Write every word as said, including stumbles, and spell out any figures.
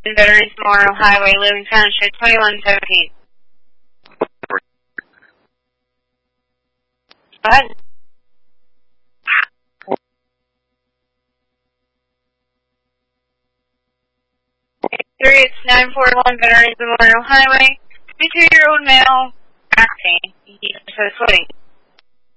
Veterans Memorial Highway, Living Township, twenty-one seventeen. Go ahead. Three, it's nine forty-one Veterans Memorial Highway. fifty-two-year-old male, acting. He says footing.